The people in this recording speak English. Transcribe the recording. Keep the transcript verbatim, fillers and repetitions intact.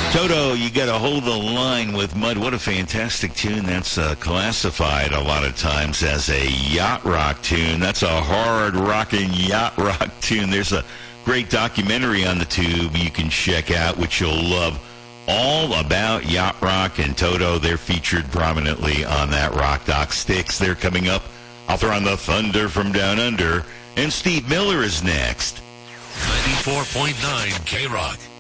Toto, you got to hold the line with Mud. What a fantastic tune. That's uh, classified a lot of times as a yacht rock tune. That's a hard rockin' yacht rock tune. There's a great documentary on the tube you can check out, which you'll love, all about yacht rock. And Toto, they're featured prominently on that Rock Doc Sticks. They're coming up. I'll throw on the Thunder from Down Under. And Steve Miller is next. ninety-four point nine K-Rock.